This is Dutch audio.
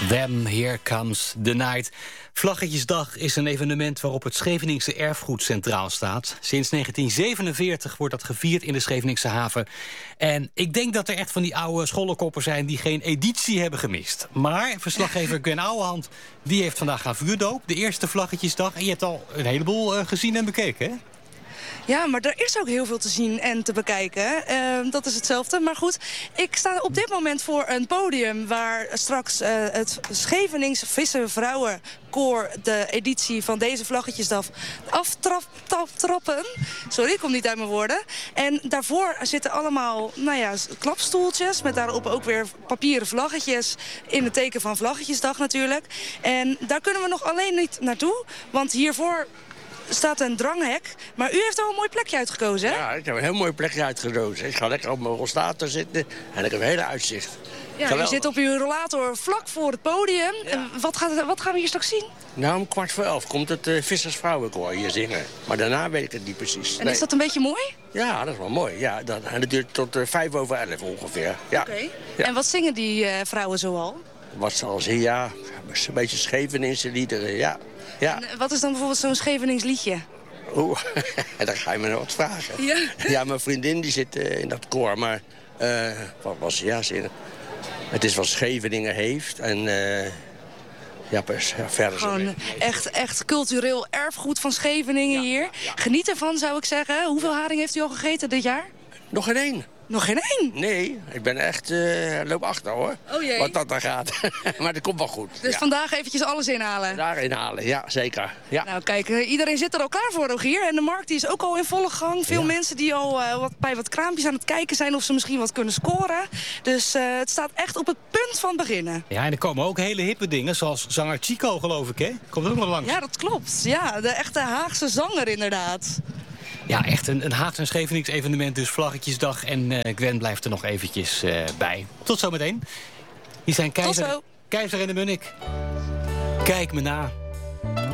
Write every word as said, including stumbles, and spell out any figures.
Them, Here Comes the Night. Vlaggetjesdag is een evenement waarop het Scheveningse erfgoed centraal staat. Sinds negentien zevenenveertig wordt dat gevierd in de Scheveningse haven. En ik denk dat er echt van die oude schollekoppen zijn die geen editie hebben gemist. Maar verslaggever Gwen Ouwehand die heeft vandaag haar vuurdoop, de eerste Vlaggetjesdag. En je hebt al een heleboel uh, gezien en bekeken, hè? Ja, maar er is ook heel veel te zien en te bekijken. Uh, dat is hetzelfde. Maar goed, ik sta op dit moment voor een podium waar straks uh, het Schevenings Vissenvrouwenkoor de editie van deze Vlaggetjesdag aftrappen. Sorry, ik kom niet uit mijn woorden. En daarvoor zitten allemaal nou ja, klapstoeltjes met daarop ook weer papieren vlaggetjes in het teken van Vlaggetjesdag natuurlijk. En daar kunnen we nog alleen niet naartoe, want hiervoor staat een dranghek. Maar u heeft al een mooi plekje uitgekozen, hè? Ja, ik heb een heel mooi plekje uitgekozen. Ik ga lekker op mijn rollator zitten en ik heb een hele uitzicht. Ja, Geweldig. U zit op uw rollator vlak voor het podium. Ja. Wat, gaat, wat gaan we hier straks zien? Nou, om kwart voor elf komt het uh, Vissersvrouwenkoor hier zingen. Maar daarna weet ik het niet precies. En Nee. is dat een beetje mooi? Ja, dat is wel mooi. Ja, dat, en dat duurt tot uh, vijf over elf ongeveer. Ja. Oké. Ja. En wat zingen die uh, vrouwen zoal? Wat zoals hier, ja, een beetje Scheveningse liederen, ja. ja. En, uh, wat is dan bijvoorbeeld zo'n Schevenings liedje? Oeh, dan ga je me nog wat vragen. Ja, ja mijn vriendin die zit uh, in dat koor, maar uh, wat was ja, ze, het is wat Scheveningen heeft en uh, ja, pas, ja, verder zo. Gewoon echt, echt cultureel erfgoed van Scheveningen Ja, hier. ja, ja. Geniet ervan, zou ik zeggen. Hoeveel haring heeft u al gegeten dit jaar? Nog geen één. Nog geen één. Nee, ik ben echt, uh, loop achter hoor. Oh jee. Wat dat dan gaat. Maar dat komt wel goed. Dus ja. vandaag eventjes alles inhalen. Daarin halen, ja, zeker. Ja. Nou kijk, uh, iedereen zit er al klaar voor, Rogier. En de markt die is ook al in volle gang. Veel Ja. mensen die al uh, wat, bij wat kraampjes aan het kijken zijn of ze misschien wat kunnen scoren. Dus uh, het staat echt op het punt van beginnen. Ja, en er komen ook hele hippe dingen, zoals zanger Chico, geloof ik, hè? Komt ook nog langs. Ja, dat klopt. Ja, de echte Haagse zanger inderdaad. Ja, echt een, een Haags en Schevenings evenement, dus Vlaggetjesdag. En uh, Gwen blijft er nog eventjes uh, bij. Tot zometeen. Hier zijn Keizer, Tot zo. Keizer en de Munnik. Kijk me na.